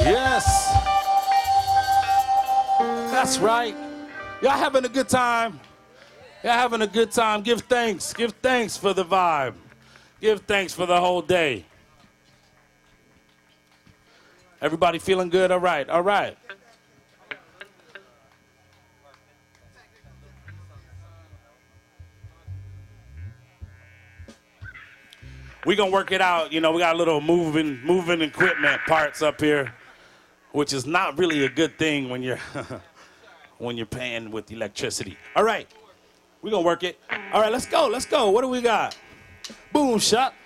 Yes. That's right. Y'all having a good time? Y'all having a good time? Give thanks. Give thanks for the vibe. Give thanks for the whole day. Everybody feeling good? All right. All right. We're going to work it out. You know, we got a little moving equipment parts up here, which is not really a good thing when you're when you're paying with electricity. All right. We're going to work it. All right, let's go. Let's go. What do we got? Boom shot.